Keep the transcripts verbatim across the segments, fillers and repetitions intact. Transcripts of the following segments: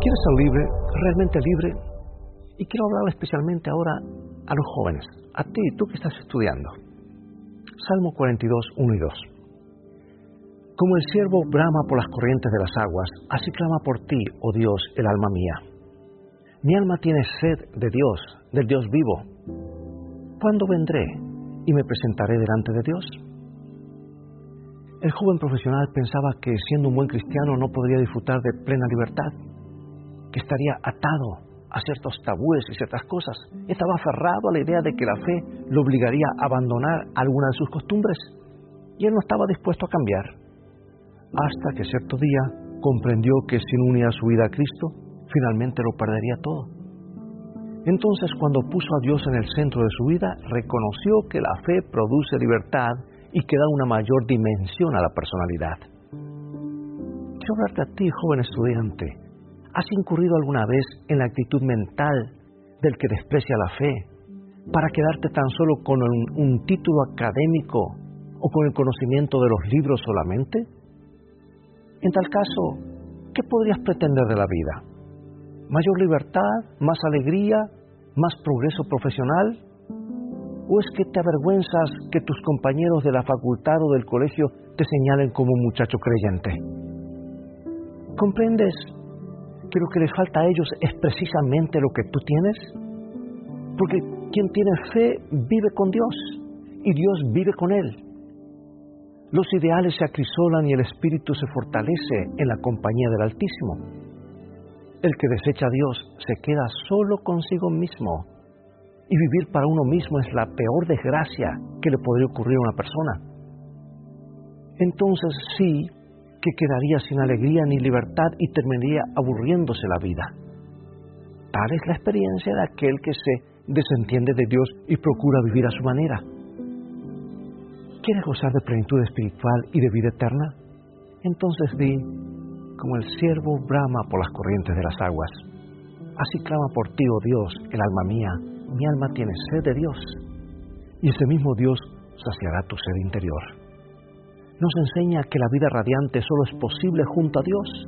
¿Quieres ser libre, realmente libre? Y quiero hablar especialmente ahora a los jóvenes, a ti, tú que estás estudiando. Salmo cuarenta y dos, uno y dos. Como el ciervo brama por las corrientes de las aguas, así clama por ti, oh Dios, el alma mía. Mi alma tiene sed de Dios, del Dios vivo. ¿Cuándo vendré y me presentaré delante de Dios? El joven profesional pensaba que siendo un buen cristiano no podría disfrutar de plena libertad, que estaría atado a ciertos tabúes y ciertas cosas. Estaba aferrado a la idea de que la fe lo obligaría a abandonar alguna de sus costumbres, y él no estaba dispuesto a cambiar, hasta que cierto día comprendió que sin unir su vida a Cristo, finalmente lo perdería todo. Entonces, cuando puso a Dios en el centro de su vida, reconoció que la fe produce libertad y que da una mayor dimensión a la personalidad. Quiero hablarte a ti, joven estudiante. ¿Has incurrido alguna vez en la actitud mental del que desprecia la fe para quedarte tan solo con un, un título académico o con el conocimiento de los libros solamente? En tal caso, ¿qué podrías pretender de la vida? ¿Mayor libertad? ¿Más alegría? ¿Más progreso profesional? ¿O es que te avergüenzas que tus compañeros de la facultad o del colegio te señalen como un muchacho creyente? ¿Comprendes que lo que les falta a ellos es precisamente lo que tú tienes? Porque quien tiene fe vive con Dios y Dios vive con él. Los ideales se acrisolan y el espíritu se fortalece en la compañía del Altísimo. El que desecha a Dios se queda solo consigo mismo, y vivir para uno mismo es la peor desgracia que le podría ocurrir a una persona. Entonces sí que quedaría sin alegría ni libertad y terminaría aburriéndose la vida. Tal es la experiencia de aquel que se desentiende de Dios y procura vivir a su manera. ¿Quieres gozar de plenitud espiritual y de vida eterna? Entonces di, como el ciervo brama por las corrientes de las aguas, así clama por ti, oh Dios, el alma mía. Mi alma tiene sed de Dios, y ese mismo Dios saciará tu sed interior. Nos enseña que la vida radiante solo es posible junto a Dios.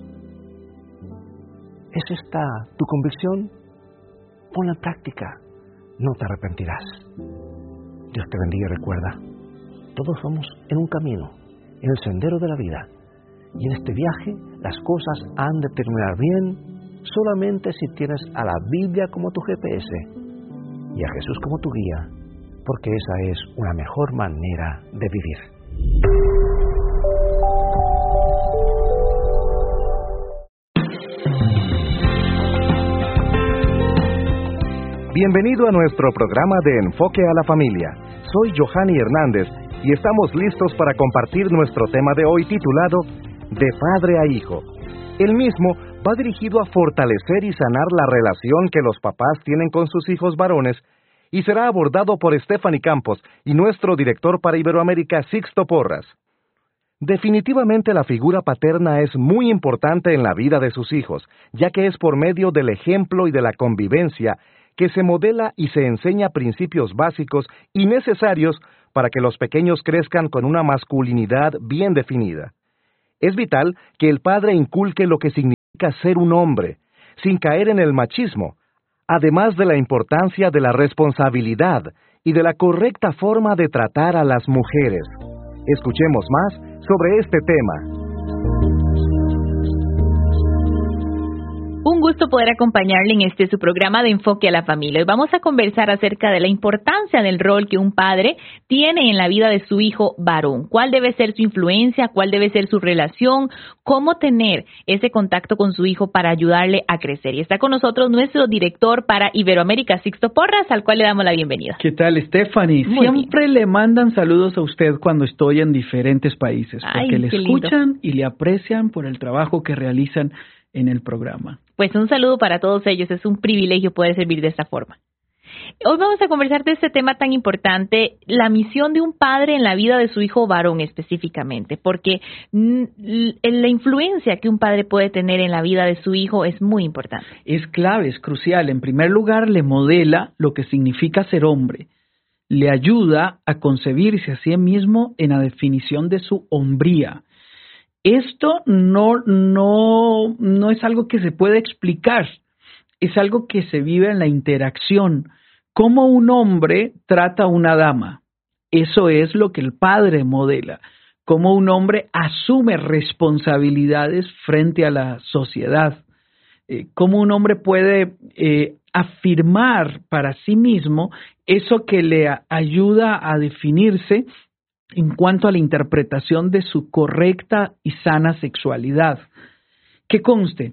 ¿Es esta tu convicción? Ponla en práctica, no te arrepentirás. Dios te bendiga y recuerda, todos vamos en un camino, en el sendero de la vida, y en este viaje las cosas han de terminar bien solamente si tienes a la Biblia como tu G P S y a Jesús como tu guía, porque esa es una mejor manera de vivir. Bienvenido a nuestro programa de Enfoque a la Familia. Soy Johanny Hernández y estamos listos para compartir nuestro tema de hoy titulado De Padre a Hijo. El mismo va dirigido a fortalecer y sanar la relación que los papás tienen con sus hijos varones y será abordado por Stephanie Campos y nuestro director para Iberoamérica, Sixto Porras. Definitivamente la figura paterna es muy importante en la vida de sus hijos, ya que es por medio del ejemplo y de la convivencia que se modela y se enseña principios básicos y necesarios para que los pequeños crezcan con una masculinidad bien definida. Es vital que el padre inculque lo que significa ser un hombre, sin caer en el machismo, además de la importancia de la responsabilidad y de la correcta forma de tratar a las mujeres. Escuchemos más sobre este tema. Un gusto poder acompañarle en este su programa de Enfoque a la Familia. Hoy vamos a conversar acerca de la importancia del rol que un padre tiene en la vida de su hijo varón. ¿Cuál debe ser su influencia? ¿Cuál debe ser su relación? ¿Cómo tener ese contacto con su hijo para ayudarle a crecer? Y está con nosotros nuestro director para Iberoamérica, Sixto Porras, al cual le damos la bienvenida. ¿Qué tal, Stephanie? Muy Siempre bien. Le mandan saludos a usted cuando estoy en diferentes países, porque Ay, le escuchan lindo. Y le aprecian por el trabajo que realizan en el programa. Pues un saludo para todos ellos, es un privilegio poder servir de esta forma. Hoy vamos a conversar de este tema tan importante, la misión de un padre en la vida de su hijo varón específicamente, porque la influencia que un padre puede tener en la vida de su hijo es muy importante. Es clave, es crucial. En primer lugar, le modela lo que significa ser hombre. Le ayuda a concebirse a sí mismo en la definición de su hombría. Esto no, no, no es algo que se puede explicar, es algo que se vive en la interacción. Cómo un hombre trata a una dama, eso es lo que el padre modela. Cómo un hombre asume responsabilidades frente a la sociedad. Eh, cómo un hombre puede eh, afirmar para sí mismo eso que le a- ayuda a definirse en cuanto a la interpretación de su correcta y sana sexualidad. Que conste,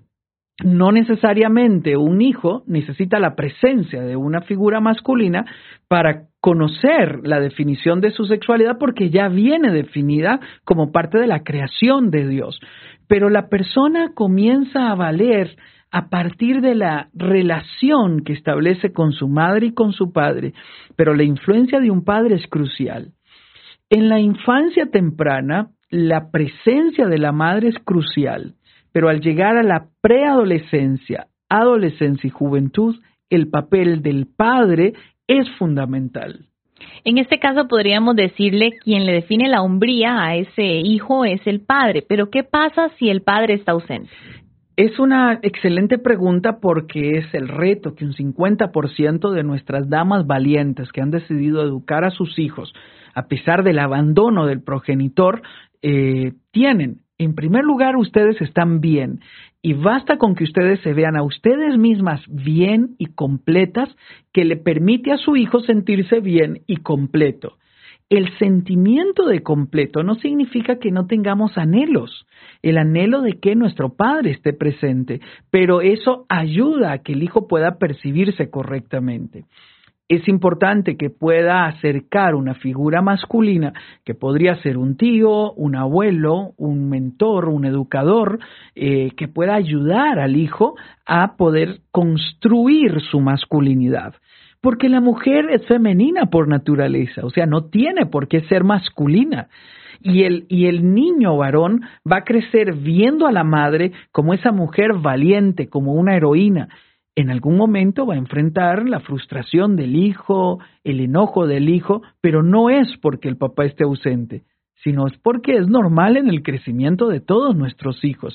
no necesariamente un hijo necesita la presencia de una figura masculina para conocer la definición de su sexualidad, porque ya viene definida como parte de la creación de Dios. Pero la persona comienza a valer a partir de la relación que establece con su madre y con su padre, pero la influencia de un padre es crucial. En la infancia temprana, la presencia de la madre es crucial, pero al llegar a la preadolescencia, adolescencia y juventud, el papel del padre es fundamental. En este caso podríamos decirle quien le define la hombría a ese hijo es el padre, pero ¿qué pasa si el padre está ausente? Es una excelente pregunta porque es el reto que un cincuenta por ciento de nuestras damas valientes que han decidido educar a sus hijos, a pesar del abandono del progenitor, eh, tienen. En primer lugar, ustedes están bien y basta con que ustedes se vean a ustedes mismas bien y completas que le permite a su hijo sentirse bien y completo. El sentimiento de completo no significa que no tengamos anhelos, el anhelo de que nuestro padre esté presente, pero eso ayuda a que el hijo pueda percibirse correctamente. Es importante que pueda acercar una figura masculina, que podría ser un tío, un abuelo, un mentor, un educador, eh, que pueda ayudar al hijo a poder construir su masculinidad. Porque la mujer es femenina por naturaleza, o sea, no tiene por qué ser masculina. Y el, y el niño varón va a crecer viendo a la madre como esa mujer valiente, como una heroína. En algún momento va a enfrentar la frustración del hijo, el enojo del hijo, pero no es porque el papá esté ausente, sino es porque es normal en el crecimiento de todos nuestros hijos.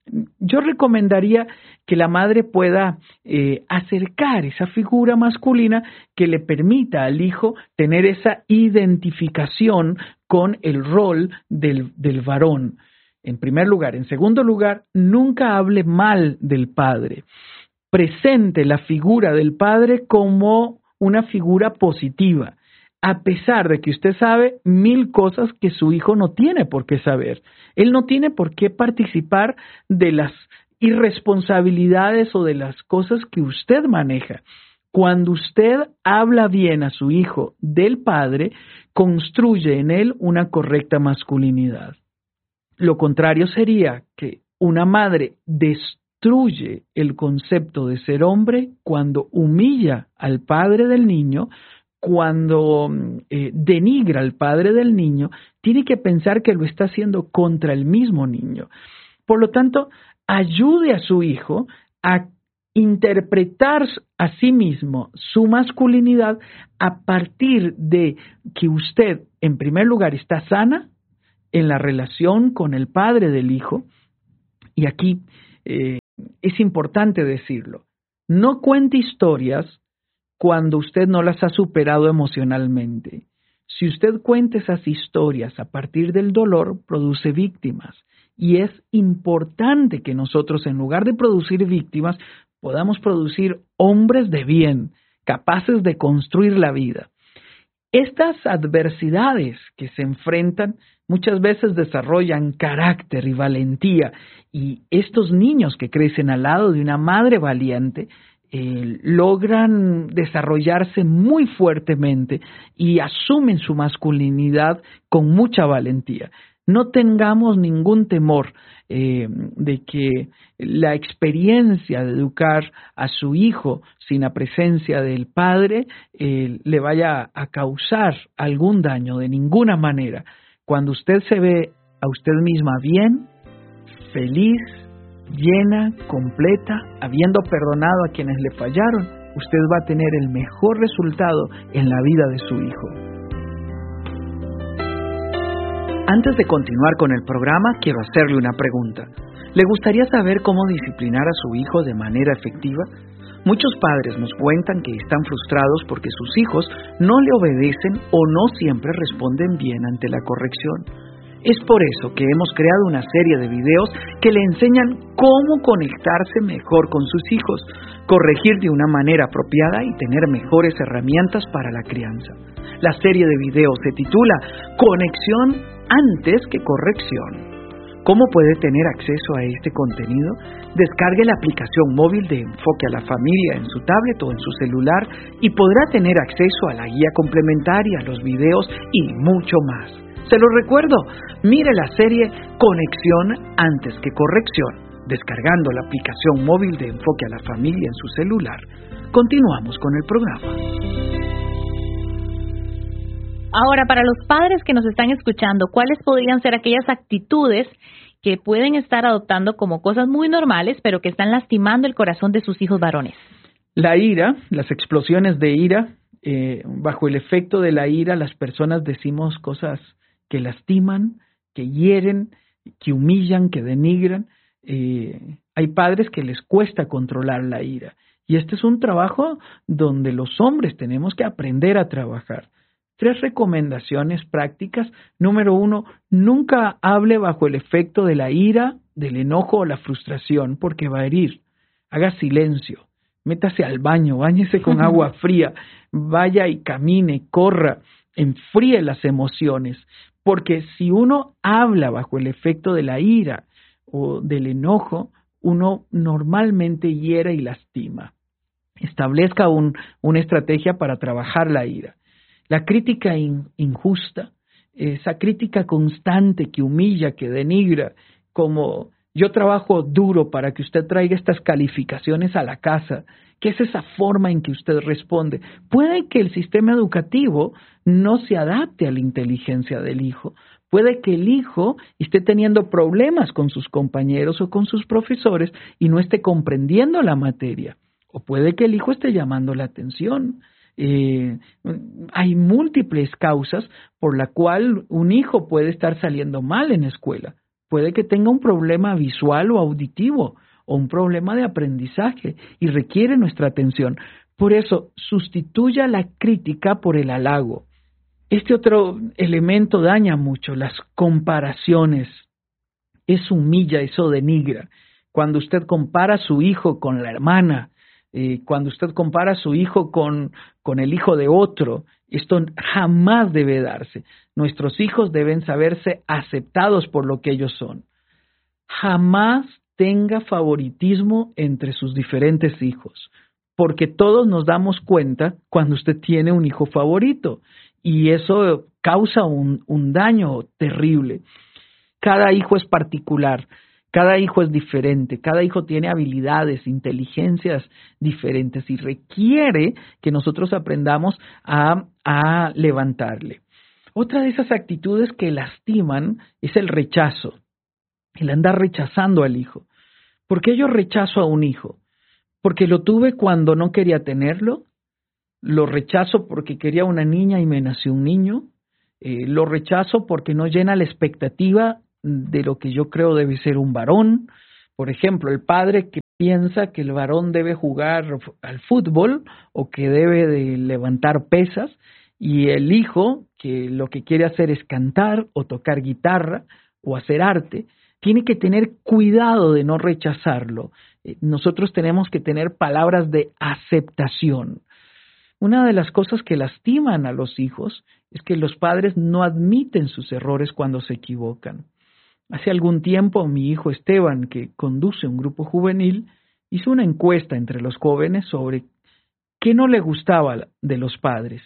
Yo recomendaría que la madre pueda eh, acercar esa figura masculina que le permita al hijo tener esa identificación con el rol del, del varón, en primer lugar. En segundo lugar, nunca hable mal del padre. Presente la figura del padre como una figura positiva, a pesar de que usted sabe mil cosas que su hijo no tiene por qué saber. Él no tiene por qué participar de las irresponsabilidades o de las cosas que usted maneja. Cuando usted habla bien a su hijo del padre, construye en él una correcta masculinidad. Lo contrario sería que una madre destruye Destruye el concepto de ser hombre cuando humilla al padre del niño, cuando eh, denigra al padre del niño, tiene que pensar que lo está haciendo contra el mismo niño. Por lo tanto, ayude a su hijo a interpretar a sí mismo su masculinidad a partir de que usted, en primer lugar, está sana en la relación con el padre del hijo. Y aquí eh, es importante decirlo, no cuente historias cuando usted no las ha superado emocionalmente. Si usted cuenta esas historias a partir del dolor, produce víctimas. Y es importante que nosotros, en lugar de producir víctimas, podamos producir hombres de bien, capaces de construir la vida. Estas adversidades que se enfrentan muchas veces desarrollan carácter y valentía, y estos niños que crecen al lado de una madre valiente eh, logran desarrollarse muy fuertemente y asumen su masculinidad con mucha valentía. No tengamos ningún temor eh, de que la experiencia de educar a su hijo sin la presencia del padre eh, le vaya a causar algún daño, de ninguna manera. Cuando usted se ve a usted misma bien, feliz, llena, completa, habiendo perdonado a quienes le fallaron, usted va a tener el mejor resultado en la vida de su hijo. Antes de continuar con el programa, quiero hacerle una pregunta. ¿Le gustaría saber cómo disciplinar a su hijo de manera efectiva? Muchos padres nos cuentan que están frustrados porque sus hijos no le obedecen o no siempre responden bien ante la corrección. Es por eso que hemos creado una serie de videos que le enseñan cómo conectarse mejor con sus hijos, corregir de una manera apropiada y tener mejores herramientas para la crianza. La serie de videos se titula Conexión antes que corrección. ¿Cómo puede tener acceso a este contenido? Descargue la aplicación móvil de Enfoque a la Familia en su tablet o en su celular y podrá tener acceso a la guía complementaria, los videos y mucho más. Se lo recuerdo, mire la serie Conexión antes que corrección, descargando la aplicación móvil de Enfoque a la Familia en su celular. Continuamos con el programa. Ahora, para los padres que nos están escuchando, ¿cuáles podrían ser aquellas actitudes que pueden estar adoptando como cosas muy normales, pero que están lastimando el corazón de sus hijos varones? La ira, las explosiones de ira, eh, bajo el efecto de la ira, las personas decimos cosas que lastiman, que hieren, que humillan, que denigran. Eh, hay padres que les cuesta controlar la ira. Y este es un trabajo donde los hombres tenemos que aprender a trabajar. Tres recomendaciones prácticas. Número uno, nunca hable bajo el efecto de la ira, del enojo o la frustración, porque va a herir. Haga silencio, métase al baño, báñese con agua fría, vaya y camine, corra, enfríe las emociones, porque si uno habla bajo el efecto de la ira o del enojo, uno normalmente hiera y lastima. Establezca un, una estrategia para trabajar la ira. La crítica in, injusta, esa crítica constante que humilla, que denigra, como yo trabajo duro para que usted traiga estas calificaciones a la casa, que es esa forma en que usted responde. Puede que el sistema educativo no se adapte a la inteligencia del hijo. Puede que el hijo esté teniendo problemas con sus compañeros o con sus profesores y no esté comprendiendo la materia. O puede que el hijo esté llamando la atención. Eh, hay múltiples causas por la cual un hijo puede estar saliendo mal en escuela. Puede que tenga un problema visual o auditivo o un problema de aprendizaje y requiere nuestra atención. Por eso, sustituya la crítica por el halago. Este otro elemento daña mucho, las comparaciones. Eso humilla, eso denigra. Cuando usted compara a su hijo con la hermana, Eh, cuando usted compara a su hijo con, con el hijo de otro, esto jamás debe darse. Nuestros hijos deben saberse aceptados por lo que ellos son. Jamás tenga favoritismo entre sus diferentes hijos, porque todos nos damos cuenta cuando usted tiene un hijo favorito y eso causa un, un daño terrible. Cada hijo es particular. Cada hijo es diferente, cada hijo tiene habilidades, inteligencias diferentes y requiere que nosotros aprendamos a, a levantarle. Otra de esas actitudes que lastiman es el rechazo, el andar rechazando al hijo. ¿Por qué yo rechazo a un hijo? ¿Porque lo tuve cuando no quería tenerlo? ¿Lo rechazo porque quería una niña y me nació un niño? Eh, ¿Lo rechazo porque no llena la expectativa de lo que yo creo debe ser un varón? Por ejemplo, el padre que piensa que el varón debe jugar al fútbol o que debe de levantar pesas, y el hijo que lo que quiere hacer es cantar o tocar guitarra o hacer arte, tiene que tener cuidado de no rechazarlo. Nosotros tenemos que tener palabras de aceptación. Una de las cosas que lastiman a los hijos es que los padres no admiten sus errores cuando se equivocan. Hace algún tiempo mi hijo Esteban, que conduce un grupo juvenil, hizo una encuesta entre los jóvenes sobre qué no le gustaba de los padres.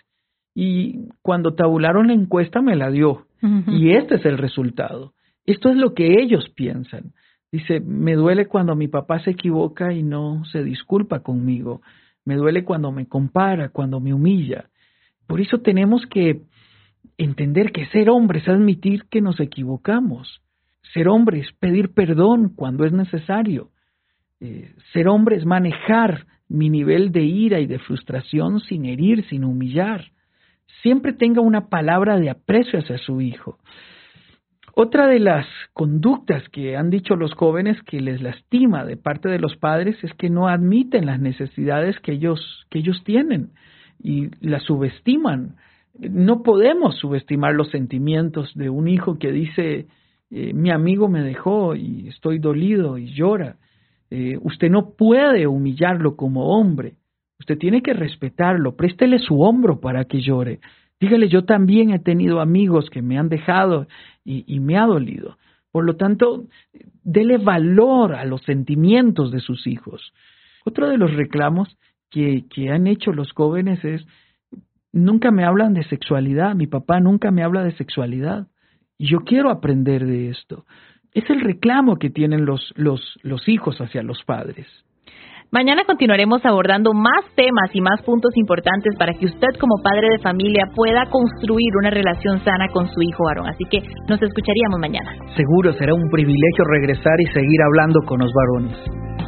Y cuando tabularon la encuesta me la dio. Uh-huh. Y este es el resultado. Esto es lo que ellos piensan. Dice, me duele cuando mi papá se equivoca y no se disculpa conmigo. Me duele cuando me compara, cuando me humilla. Por eso tenemos que entender que ser hombre es admitir que nos equivocamos. Ser hombre es pedir perdón cuando es necesario. Eh, ser hombre es manejar mi nivel de ira y de frustración sin herir, sin humillar. Siempre tenga una palabra de aprecio hacia su hijo. Otra de las conductas que han dicho los jóvenes que les lastima de parte de los padres es que no admiten las necesidades que ellos, que ellos tienen y las subestiman. No podemos subestimar los sentimientos de un hijo que dice, eh, mi amigo me dejó y estoy dolido y llora. Eh, usted no puede humillarlo como hombre. Usted tiene que respetarlo, préstele su hombro para que llore. Dígale, yo también he tenido amigos que me han dejado y, y me ha dolido. Por lo tanto, dele valor a los sentimientos de sus hijos. Otro de los reclamos que, que han hecho los jóvenes es, nunca me hablan de sexualidad, mi papá nunca me habla de sexualidad. Y yo quiero aprender de esto. Es el reclamo que tienen los, los, los hijos hacia los padres. Mañana continuaremos abordando más temas y más puntos importantes para que usted como padre de familia pueda construir una relación sana con su hijo varón. Así que nos escucharíamos mañana. Seguro será un privilegio regresar y seguir hablando con los varones.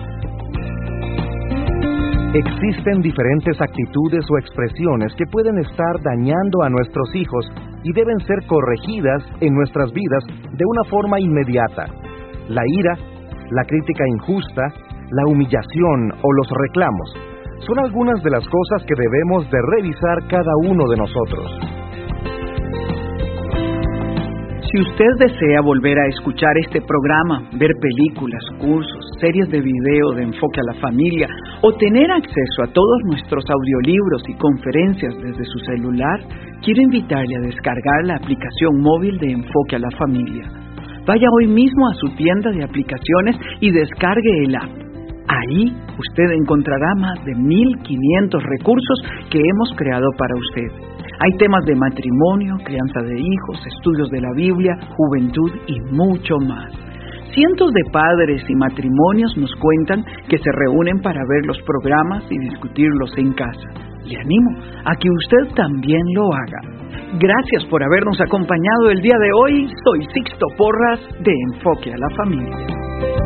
Existen diferentes actitudes o expresiones que pueden estar dañando a nuestros hijos y deben ser corregidas en nuestras vidas de una forma inmediata. La ira, la crítica injusta, la humillación o los reclamos son algunas de las cosas que debemos de revisar cada uno de nosotros. Si usted desea volver a escuchar este programa, ver películas, cursos, series de video de Enfoque a la Familia o tener acceso a todos nuestros audiolibros y conferencias desde su celular, quiero invitarle a descargar la aplicación móvil de Enfoque a la Familia. Vaya hoy mismo a su tienda de aplicaciones y descargue el app. Ahí usted encontrará más de mil quinientos recursos que hemos creado para usted. Hay temas de matrimonio, crianza de hijos, estudios de la Biblia, juventud y mucho más. Cientos de padres y matrimonios nos cuentan que se reúnen para ver los programas y discutirlos en casa. Le animo a que usted también lo haga. Gracias por habernos acompañado el día de hoy. Soy Sixto Porras de Enfoque a la Familia.